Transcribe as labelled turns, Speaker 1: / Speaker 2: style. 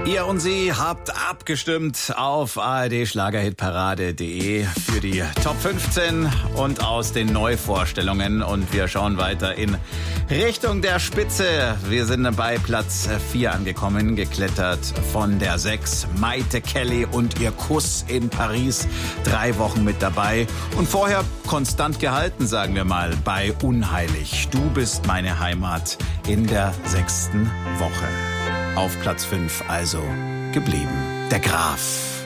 Speaker 1: Ihr und Sie habt abgestimmt auf ard-schlagerhitparade.de für die Top 15 und aus den Neuvorstellungen. Und wir schauen weiter in Richtung der Spitze. Wir sind bei Platz 4 angekommen, geklettert von der 6. Maite Kelly und ihr Kuss in Paris. 3 Wochen mit dabei. Und vorher konstant gehalten, sagen wir mal, bei Unheilig. Du bist meine Heimat in der 6. Woche. Auf Platz 5 also geblieben. Der Graf.